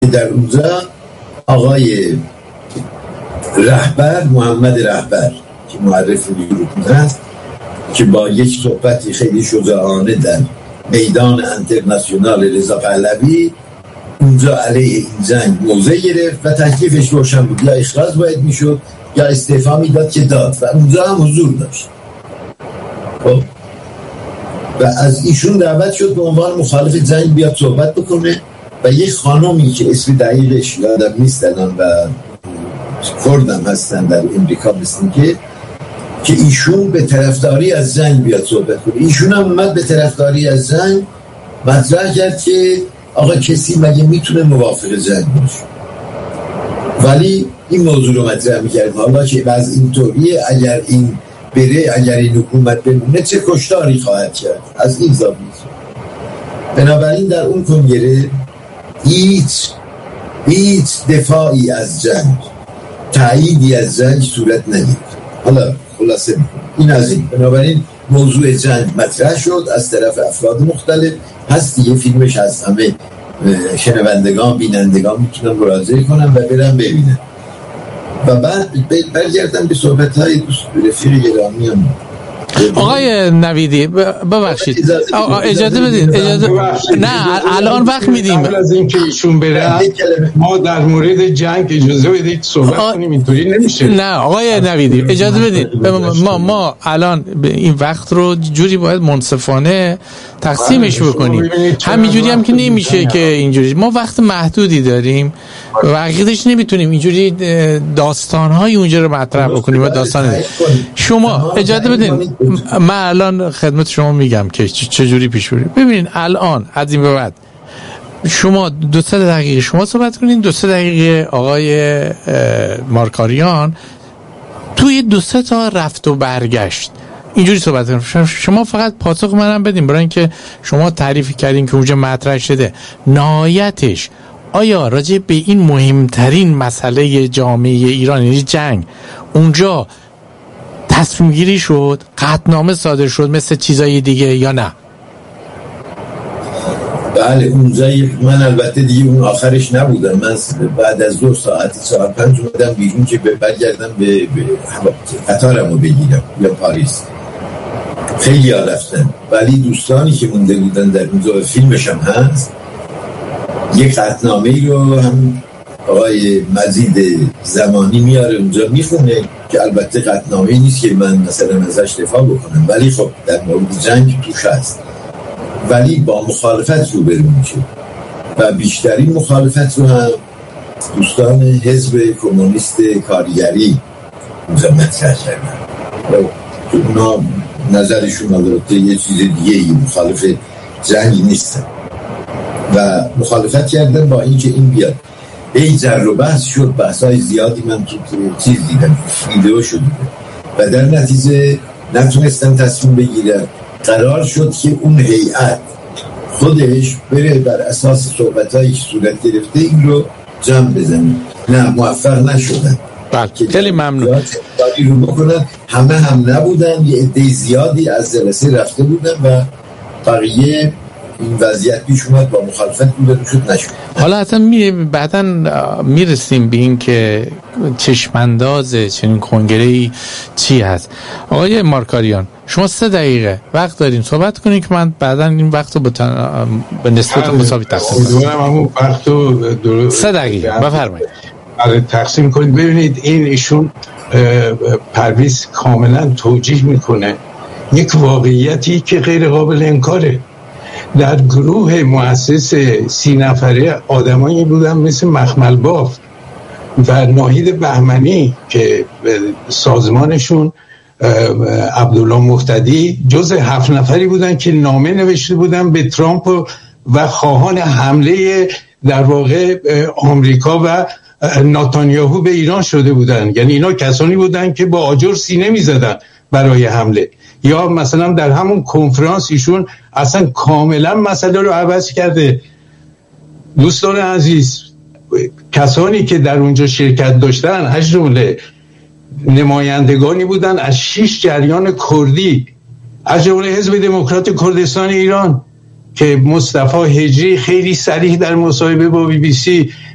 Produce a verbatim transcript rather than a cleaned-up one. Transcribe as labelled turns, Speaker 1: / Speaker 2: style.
Speaker 1: در اونجا آقای رهبر محمد رهبر که معرف یوروپ هست که با یک صحبتی خیلی شجاعانه در میدان انترناسیونال رضا پهلوی اونجا علیه این جنگ موضع گرفت و تکلیفش روشن بود، یا اخراج باید میشد یا استعفا میداد که داد و اونجا هم حضور داشت. خب و از ایشون دعوت شد به عنوان مخالف جنگ بیاد صحبت بکنه و یک خانومی که اسم دقیقش یادم نیست الان و کردم هستن در امریکا مثل که که ایشون به طرفداری از جنگ بیاد صحبت کنه. ایشون هم اومد به طرفداری از جنگ مطرح کرد که آقا کسی مگه میتونه موافق جنگ باشه، ولی این موضوع رو مطرح میکرد حالا که بعض اینطوریه اگر این بره، اگر این حکومت بمونه چه کشتاری خواهد کرد از این زاویه. بنابراین در اون کنگره هیچ هیچ دفاعی از جنگ، تأییدی از جنگ صورت نگرفت. حالا خلاصه میکنم این از این. بنابراین موضوع جنگ مطرح شد از طرف افراد مختلف، هست دیگه، فیلمش هست، همه شنوندگان بینندگان میتونن مراجعه کنن و برن ببینن. و بعد برگردم به صحبت های رفیق گرامی هم.
Speaker 2: آقای نویدی ببخشید اجازه بدید اجازه نه الان وقت میدیم
Speaker 3: قبل از اینکه ایشون بره ما در مورد جنگ اجازه بدید صحبت کنیم، اینطوری نمیشه.
Speaker 2: نه آقای نویدی اجازه بدید ما ما الان این وقت رو جوری باید منصفانه تقسیمش بکنیم، همینجوری هم که نمیشه که اینجوری. ما وقت محدودی داریم و عقیدش نمیتونیم اینجوری داستان‌های اونجا رو مطرح بکنیم و داستان شما اجازه بدید من الان خدمت شما میگم که چجوری پیش بریم. ببینید الان از این به بعد شما دو سه دقیقه شما صحبت کنین، دو سه دقیقه آقای مارکاریان، توی دو سه تا رفت و برگشت اینجوری صحبت کنیم. شما فقط پاسخ منم بدین برای اینکه شما تعریف کردین که اونجا مطرح شده، نهایتش آیا راجع به این مهمترین مسئله جامعه ایران یعنی جنگ اونجا تصمیم گیری شد، قطعنامه صادر شد مثل چیزای دیگه یا نه؟
Speaker 1: بله اونجا من البته دیگه اون آخرش نبودم، من بعد از دو ساعت ساعت پنج اومدم بیرون که برگردم به قطارمو بگیرم یا پاریس. خیلی ها رفتن ولی دوستانی که مونده بودن در اونجا فیلمش هم هست، یک قطعنامه رو هم آقای مجید زمانی میاره اونجا میخونه که البته قطعنامه نیست که من مثلا ازش دفاع بکنم، ولی خب در مورد جنگ توش هست، ولی با مخالفت روبرو میشه و بیشترین مخالفت رو هم دوستان حزب کمونیست کارگری اونجا مطرح کردن. اونا نظرشون البته یه چیز دیگه ای، مخالف جنگ نیستن و مخالفت کردن با اینکه این بیاد. ای جر و بحث شد، بحثای زیادی من تو چیز دیدم، ویدیو شد و در نتیجه نتونستن تصمیم بگیرن. قرار شد که اون هیئت خودش بره بر اساس صحبتایی که صورت گرفته این رو جمع بزنه. نه موفق نشدن.
Speaker 2: بله خیلی ممنون.
Speaker 1: رو بکنن. همه هم نبودن، یه عده زیادی از جلسه رفته بودن و بقیه این وضعیت پیش اومد با مخالفت روبرو شد نشد.
Speaker 2: حالا اصلا می بعداً میرسیم به این که چشمانداز چنین کنگره‌ای چی هست. آقای مارکاریان شما سه دقیقه وقت دارین صحبت کنین که من بعداً این وقت رو به تن... به نسبت مساوی تقسیم کنم.
Speaker 3: امیدوارم همون وقت رو در...
Speaker 2: سه دقیقه بفرمایید.
Speaker 3: آره تقسیم کنید. ببینید این ایشون پرویز کاملا توجیه میکنه یک واقعیتی که غیر قابل انکاره. در گروه مؤسس سی نفره آدمایی بودن مثل مخمل باف و ناهید بهمنی که سازمانشون عبدالله مقتدی جز هفت نفری بودن که نامه نوشته بودن به ترامپ و خواهان حمله در واقع آمریکا و نتانیاهو به ایران شده بودن. یعنی اینا کسانی بودن که با آجر سینه می زدن برای حمله. یا مثلا در همون کنفرانس ایشون اصلا کاملا مسئله رو عوض کرده. دوستان عزیز، کسانی که در اونجا شرکت داشتن از جمله نمایندگانی بودن از شش جریان کردی، از جمله حزب دموکرات کردستان ایران که مصطفی هجری خیلی صریح در مصاحبه با بی بی سی